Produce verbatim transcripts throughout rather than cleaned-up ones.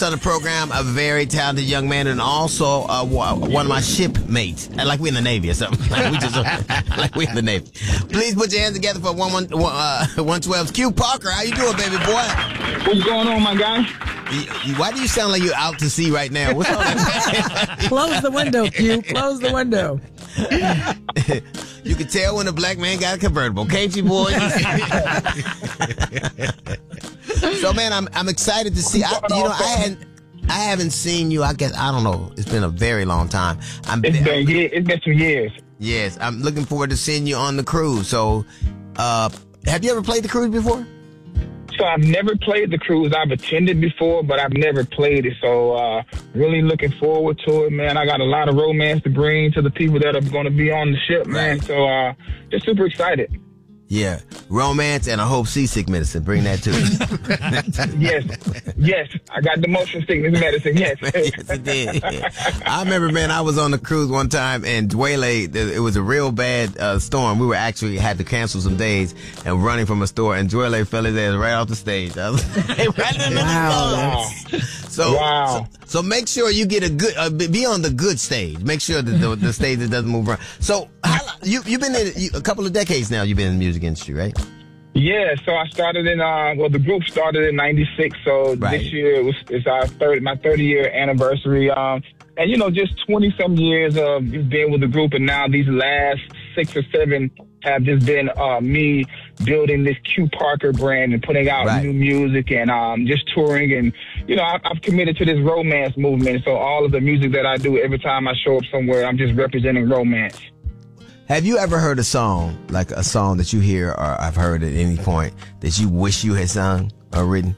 On the program, a very talented young man, and also uh, one of my shipmates, like we in the Navy or something. Like we just like we in the Navy. Please put your hands together for one one uh, one twelve's Q Parker. How you doing, baby boy? What's going on, my guy? You, you, why do you sound like you're out to sea right now? What's on? Close the window, Q. Close the window. You can tell when a black man got a convertible, can't you, boys? So, man, I'm I'm excited to see. I, you know, I hadn't I haven't seen you. I guess I don't know. It's been a very long time. I'm, it's been yeah, it's been some years. Yes, I'm looking forward to seeing you on the cruise. So, uh, have you ever played the cruise before? So I've never played the cruise. I've attended before, but I've never played it. So uh, really looking forward to it, man. I got a lot of romance to bring to the people that are going to be on the ship, man. Right. So uh, just super excited. Yeah, romance and I hope seasick medicine. Bring that too. Yes, yes. I got the motion sickness medicine. Yes, yes, it did. I remember, man. I was on the cruise one time, and Dwele. It was a real bad uh, storm. We were actually had to cancel some days and running from a store, and Dwele fell his ass right off the stage. I was right in the wow. So, wow. so, so make sure you get a good, uh, be on the good stage. Make sure that the, the stage that doesn't move around. So, how, you you've been in you, a couple of decades now. You've been in the music industry, right? Yeah, so I started in, uh, well, the group started in ninety-six, so right. This year it was, it's our third, my thirty-year anniversary. Um, and, you know, just twenty-some years of being with the group, and now these last six or seven have just been uh, me building this Q Parker brand and putting out right. new music and um, just touring. And, you know, I've, I've committed to this romance movement, so all of the music that I do, every time I show up somewhere, I'm just representing romance. Have you ever heard a song, like a song that you hear or I've heard at any point that you wish you had sung or written?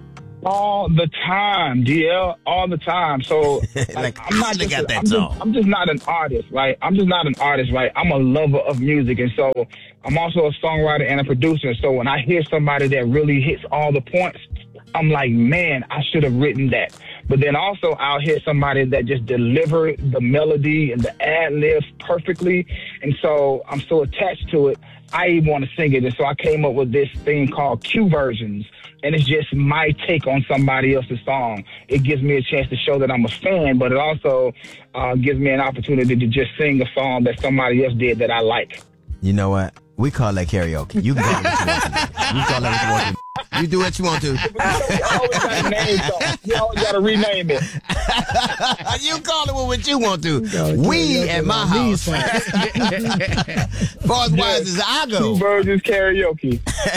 All the time, D L, all the time. So like, like, I'm not just, got that I'm, song. just, I'm just not an artist, right? I'm just not an artist, right? I'm a lover of music. And so I'm also a songwriter and a producer. So when I hear somebody that really hits all the points, I'm like, man, I should have written that. But then also I'll hear somebody that just delivered the melody and the ad-libs perfectly. And so I'm so attached to it, I even want to sing it. And so I came up with this thing called Q Versions. And it's just my take on somebody else's song. It gives me a chance to show that I'm a fan, but it also uh, gives me an opportunity to just sing a song that somebody else did that I like. You know what? We call that karaoke. You can call it what you want to. You call it what you want to. You do what you want to. You always got names, though. You always got to rename it. You call it what you want to. We at my house, far as wise as I go. Q Versions karaoke.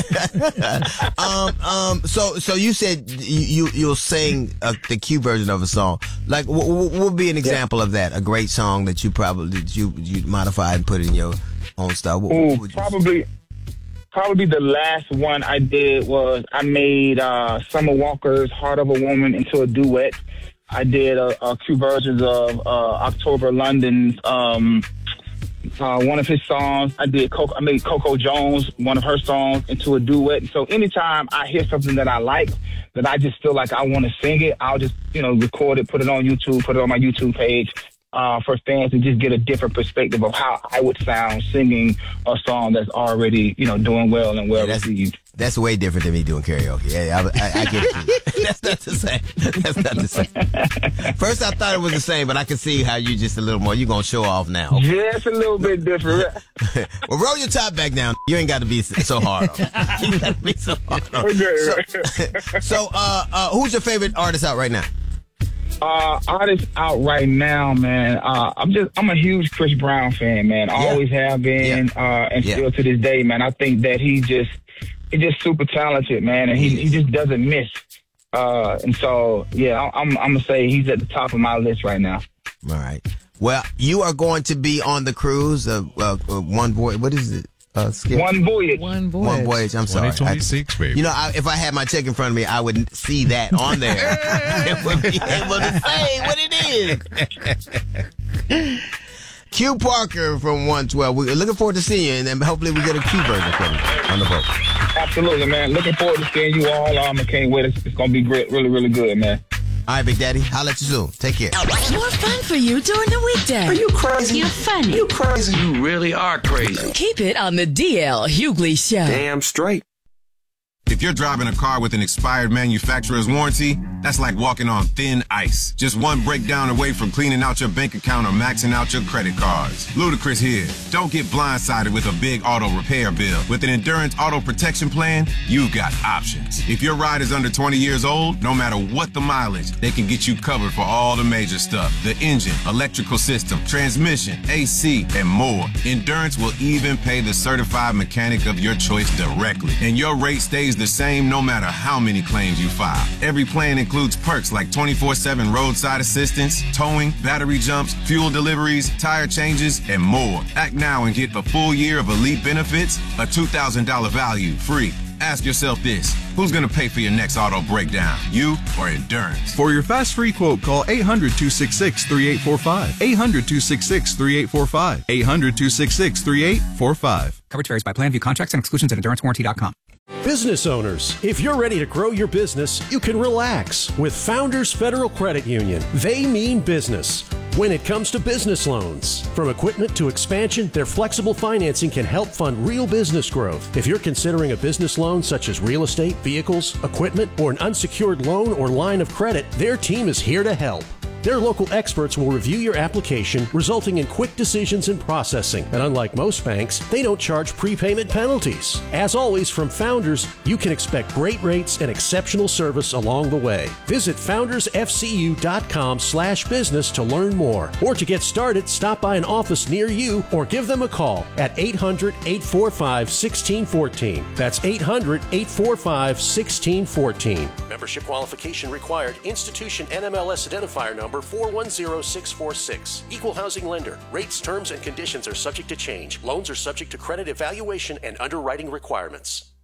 um, um. So, so you said you, you you'll sing uh, the Q version of a song. Like, what w- w- would be an example yeah. of that? A great song that you probably you you modified and put in your own style. What, Ooh, what would you probably. say? Probably the last one I did was I made uh, Summer Walker's Heart of a Woman into a duet. I did a, a few versions of uh, October London's um, uh, one of his songs. I did Coco, I made Coco Jones, one of her songs, into a duet. So anytime I hear something that I like, that I just feel like I want to sing it, I'll just, you know, record it, put it on YouTube, put it on my YouTube page. Uh, for fans to just get a different perspective of how I would sound singing a song that's already, you know, doing well and well yeah, that's, received. That's way different than me doing karaoke. Yeah, I, I, I get it. That's not the same. That's not the same. First, I thought it was the same, but I can see how you just a little more. You're gonna show off now. Just a little bit different. Well, roll your top back down. You ain't got to be so hard on it. You got to be so hard on it. So, so uh, uh, who's your favorite artist out right now? Uh, artists out right now, man. Uh, I'm just, I'm a huge Chris Brown fan, man. I yeah. always have been, yeah. uh, and yeah. still to this day, man. I think that he just, he's just super talented, man, and he, he just doesn't miss. Uh, and so, yeah, I'm, I'm gonna say he's at the top of my list right now. All right. Well, you are going to be on the cruise. Uh, uh, uh, one boy, what is it? Uh, One voyage. One voyage. One voyage. I'm sorry. twenty twenty-six, baby. You know, I, if I had my check in front of me, I would see that on there. It would be able to say what it is. Q Parker from one twelve. We're looking forward to seeing you, and then hopefully we get a Q version from you on the boat. Absolutely, man. Looking forward to seeing you all. Um, I can't wait. It's, it's going to be great, really, really good, man. All right, Big Daddy. I'll let you soon. Take care. More fun for you during the weekday. Are you crazy? You're funny. You crazy? You really are crazy. Keep it on the D L Hughley Show. Damn straight. If you're driving a car with an expired manufacturer's warranty, that's like walking on thin ice. Just one breakdown away from cleaning out your bank account or maxing out your credit cards. Ludacris here. Don't get blindsided with a big auto repair bill. With an Endurance Auto Protection Plan, you've got options. If your ride is under twenty years old, no matter what the mileage, they can get you covered for all the major stuff. The engine, electrical system, transmission, A C, and more. Endurance will even pay the certified mechanic of your choice directly. And your rate stays the same no matter how many claims you file. Every plan includes perks like twenty-four seven roadside assistance, towing, battery jumps, fuel deliveries, tire changes, and more. Act now and get a full year of elite benefits, a two thousand dollars value, free. Ask yourself this, who's going to pay for your next auto breakdown, you or Endurance? For your fast free quote, call eight hundred, two six six, three eight four five. eight hundred, two six six, three eight four five. eight hundred, two six six, three eight four five. Coverage varies by plan. View contracts and exclusions at endurance warranty dot com. Business owners, if you're ready to grow your business, you can relax with Founders Federal Credit Union. They mean business when it comes to business loans. From equipment to expansion, their flexible financing can help fund real business growth. If you're considering a business loan such as real estate, vehicles, equipment, or an unsecured loan or line of credit, their team is here to help. Their local experts will review your application, resulting in quick decisions and processing. And unlike most banks, they don't charge prepayment penalties. As always, from Founders, you can expect great rates and exceptional service along the way. Visit foundersfcu.com slash business to learn more. Or to get started, stop by an office near you or give them a call at eight hundred, eight four five, one six one four. That's eight hundred, eight four five, one six one four. Membership qualification required. Institution N M L S identifier number four one zero six four six. Equal housing lender. Rates, terms, and conditions are subject to change. Loans are subject to credit evaluation and underwriting requirements.